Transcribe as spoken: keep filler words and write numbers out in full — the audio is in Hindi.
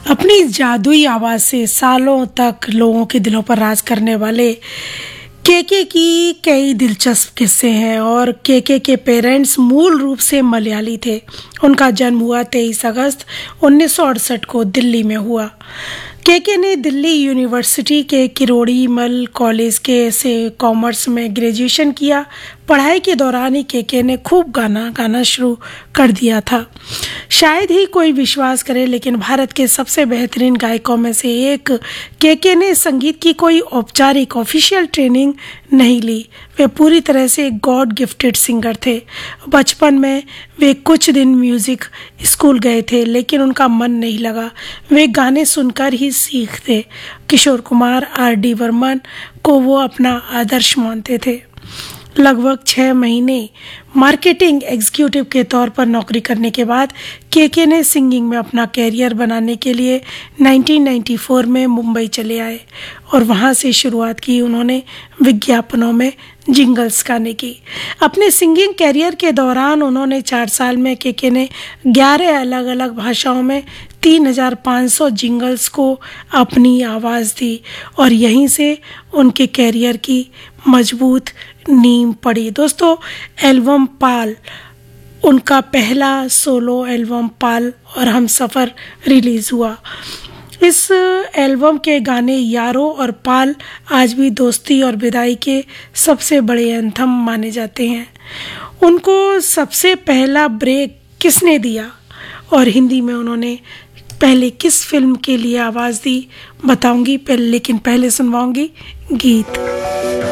अपनी जादुई आवाज़ से सालों तक लोगों के दिलों पर राज करने वाले केके की कई दिलचस्प किस्से हैं। और केके के पेरेंट्स मूल रूप से मलयाली थे। उनका जन्म हुआ तेईस अगस्त उन्नीस सौ अड़सठ को दिल्ली में हुआ। केके ने दिल्ली यूनिवर्सिटी के किरोड़ीमल कॉलेज के से कॉमर्स में ग्रेजुएशन किया। पढ़ाई के दौरान ही केके ने खूब गाना गाना शुरू कर दिया था। शायद ही कोई विश्वास करे, लेकिन भारत के सबसे बेहतरीन गायकों में से एक केके ने संगीत की कोई औपचारिक ऑफिशियल ट्रेनिंग नहीं ली। वे पूरी तरह से गॉड गिफ्टेड सिंगर थे। बचपन में वे कुछ दिन म्यूजिक स्कूल गए थे, लेकिन उनका मन नहीं लगा। वे गाने सुनकर ही सीखते। किशोर कुमार, आर डी बर्मन को वो अपना आदर्श मानते थे। लगभग छः महीने मार्केटिंग एग्जीक्यूटिव के तौर पर नौकरी करने के बाद केके ने सिंगिंग में अपना कैरियर बनाने के लिए उन्नीस सौ चौरानवे में मुंबई चले आए और वहां से शुरुआत की उन्होंने विज्ञापनों में जिंगल्स गाने की। अपने सिंगिंग कैरियर के दौरान उन्होंने चार साल में केके ने ग्यारह अलग अलग भाषाओं में तीन हजार पाँच सौ जिंगल्स को अपनी आवाज़ दी और यहीं से उनके कैरियर की मजबूत नींव पड़ी। दोस्तों, एल्बम पाल उनका पहला सोलो एल्बम पाल और हम सफ़र रिलीज़ हुआ। इस एल्बम के गाने यारो और पाल आज भी दोस्ती और विदाई के सबसे बड़े एंथम माने जाते हैं। उनको सबसे पहला ब्रेक किसने दिया और हिंदी में उन्होंने पहले किस फिल्म के लिए आवाज़ दी बताऊंगी, लेकिन पहले सुनवाऊंगी गीत।